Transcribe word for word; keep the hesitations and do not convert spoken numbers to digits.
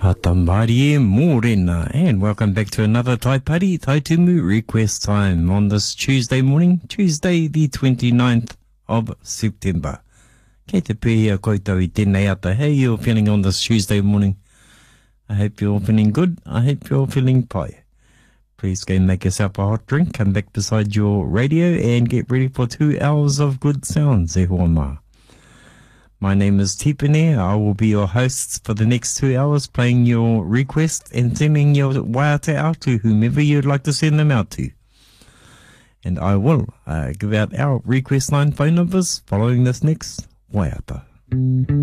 Hatamari Morena, and welcome back to another Tai Pari Tai Tumu request time on this Tuesday morning, Tuesday the twenty-ninth of September. Kei te pēhia koutou I tēnei ata. How you feeling on this Tuesday morning? I hope you're feeling good. I hope you're feeling pai. Please go and make yourself a hot drink, come back beside your radio and get ready for two hours of good sounds. E hoa mā. My name is Tipene. I will be your host for the next two hours, playing your request and sending your waiata out to whomever you'd like to send them out to. And I will uh, give out our request line phone numbers following this next waiata.